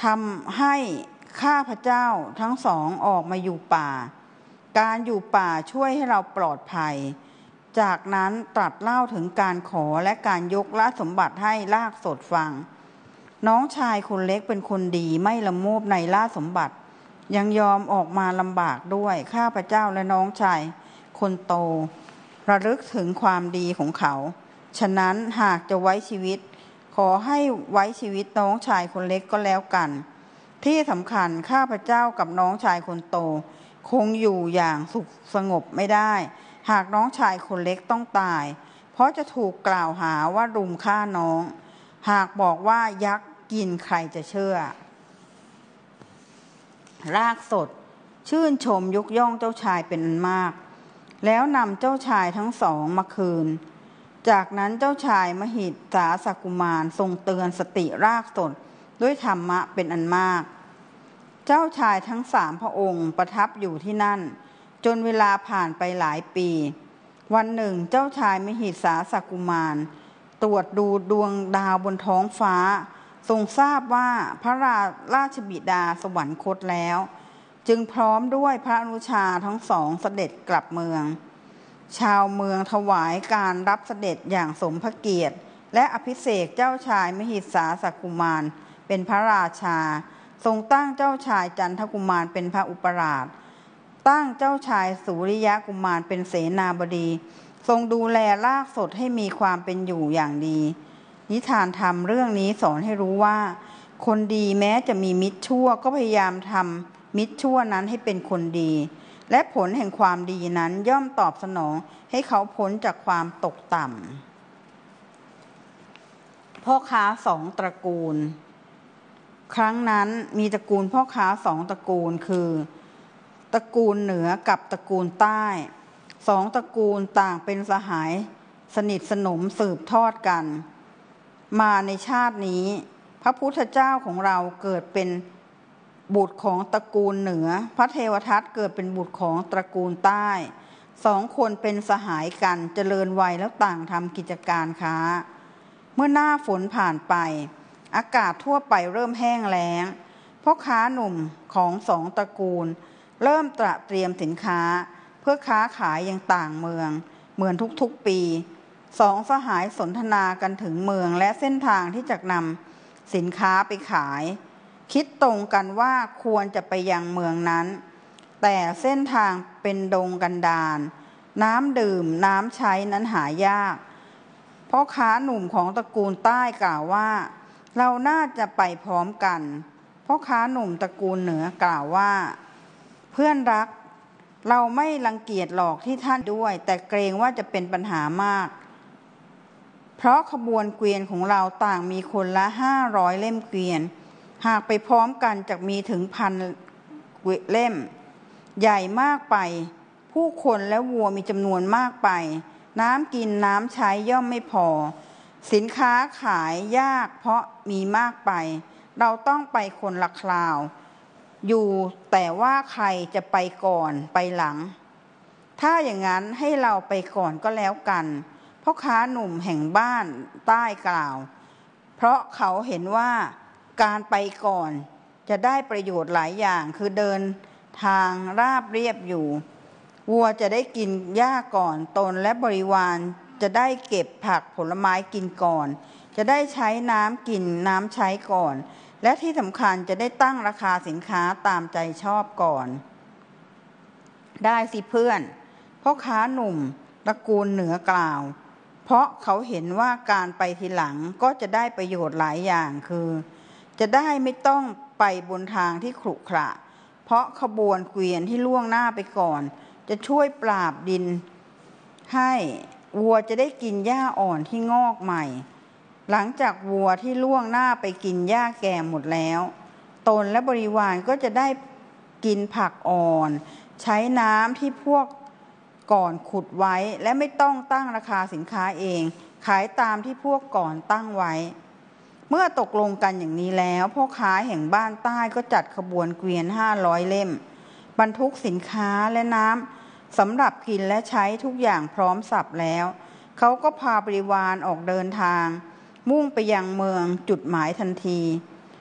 ทำให้ข้าพเจ้าทั้งสองออกมาอยู่ป่าการอยู่ป่าช่วยให้เราปลอดภัยจากนั้นตรัสเล่าถึงการขอและการยกละสมบัติให้ลากสดฟังน้องชายคนเล็กเป็นคนดีไม่ละโมบในลาสมบัติยังยอมออกมาลำบากด้วยข้าพเจ้าและน้องชายคนโตระลึกถึงความดีของเขาฉะนั้นหากจะไว้ชีวิตขอให้ไว้ชีวิตน้องชายคนเล็กก็แล้วกันที่สำคัญข้าพเจ้ากับน้องชายคนโตคงอยู่อย่างสุขสงบไม่ได้หากน้องชายคนเล็กต้องตายเพราะจะถูกกล่าวหาว่ารุมฆ่าน้องหากบอกว่ายักษ์กินใครจะเชื่อรากสดชื่นชมยกย่องเจ้าชายเป็นอันมากแล้วนำเจ้าชายทั้งสองมาคืนจากนั้นเจ้าชายมหิทสาสกุมารทรงเตือนสติรากสดด้วยธรรมะเป็นอันมากเจ้าชายทั้งสามพระองค์ประทับอยู่ที่นั่นจนเวลาผ่านไปหลายปีวันหนึ่งเจ้าชายมหิทสาสกุมารตรวจดูดวงดาวบนท้องฟ้าทรงทราบว่าพระราชบิดาสวรรคตแล้วจึงพร้อมด้วยพระอนุชาทั้งสองเสด็จกลับเมืองชาวเมืองถวายการรับเสด็จอย่างสมพระเกียรติและอภิเษกเจ้าชายมหิทสาสกุมารเป็นพระราชาทรงตั้งเจ้าชายจันทกุมารเป็นพระอุปราชตั้งเจ้าชายสุริยกุมารเป็นเสนาบดีทรงดูแลรากสดให้มีความเป็นอยู่อย่างดีนิทานธรรมเรื่องนี้สอนให้รู้ว่าคนดีแม้จะมีมิตรชั่วก็พยายามทำมิตรชั่วนั้นให้เป็นคนดีและผลแห่งความดีนั้นย่อมตอบสนองให้เขาพ้นจากความตกต่ำพ่อค้าสองตระกูลครั้งนั้นมีตระกูลพ่อค้าสองตระกูลคือตระกูลเหนือกับตระกูลใต้สองตระกูลต่างเป็นสหายสนิทสนมสืบทอดกันมาในชาตินี้พระพุทธเจ้าของเราเกิดเป็นบุตรของตระกูลเหนือพระเทวทัตเกิดเป็นบุตรของตระกูลใต้สองคนเป็นสหายกันเจริญวัยแล้วต่างทำกิจการค้าเมื่อหน้าฝนผ่านไปอากาศทั่วไปเริ่มแห้งแล้งพ่อค้าหนุ่มของสองตระกูลเริ่มเตรียมสินค้าเพื่อค้าขายยังต่างเมืองเหมือนทุกๆปีสองสหายสนทนากันถึงเมืองและเส้นทางที่จะนำสินค้าไปขายคิดตรงกันว่าควรจะไปยังเมืองนั้นแต่เส้นทางเป็นดงกันดารน้ำดื่มน้ำใช้นั้นหายากพ่อค้าหนุ่มของตระกูลใต้กล่าวว่าเราน่าจะไปพร้อมกันพ่อค้าหนุ่มตระกูลเหนือกล่าวว่าเพื่อนรักเราไม่รังเกียจหรอกที่ท่านด้วยแต่เกรงว่าจะเป็นปัญหามากเพราะขบวนเกวียนของเราต่างมีคนละ500เล่มเกวียนหากไปพร้อมกันจะมีถึง1,000เล่มใหญ่มากไปผู้คนและวัวมีจำนวนมากไปน้ำกินน้ำใช้ย่อมไม่พอสินค้าขายยากเพราะมีมากไปเราต้องไปคนละคราวอยู่แต่ว่าใครจะไปก่อนไปหลังถ้าอย่างนั้นให้เราไปก่อนก็แล้วกันพ่อค้าหนุ่มแห่งบ้านใต้กล่าวเพราะเขาเห็นว่าการไปก่อนจะได้ประโยชน์หลายอย่างคือเดินทางราบเรียบอยู่วัวจะได้กินหญ้าก่อนตนและบริวารจะได้เก็บผักผลไม้กินก่อนจะได้ใช้น้ำกินน้ำใช้ก่อนและที่สำคัญจะได้ตั้งราคาสินค้าตามใจชอบก่อนได้สิเพื่อนพ่อค้าหนุ่มตระกูลเหนือกล่าวเพราะเขาเห็นว่าการไปทีหลังก็จะได้ประโยชน์หลายอย่างคือจะได้ไม่ต้องไปบนทางที่ขรุขระเพราะขบวนเกวียนที่ล่วงหน้าไปก่อนจะช่วยปราบดินให้วัวจะได้กินหญ้าอ่อนที่งอกใหม่หลังจากวัวที่ล่วงหน้าไปกินหญ้าแก่หมดแล้วตนและบริวารก็จะได้กินผักอ่อนใช้น้ำที่พวกก่อนขุดไว้และไม่ต้องตั้งราคาสินค้าเองขายตามที่พวกก่อนตั้งไว้เมื่อตกลงกันอย่างนี้แล้วพ่อค้าแห่งบ้านใต้ก็จัดขบวนเกวียน500เล่มบรรทุกสินค้าและน้ำสำหรับกินและใช้ทุกอย่างพร้อมสับแล้วเขาก็พาบริวารออกเดินทางมุ่งไปยังเมืองจุดหมายทันที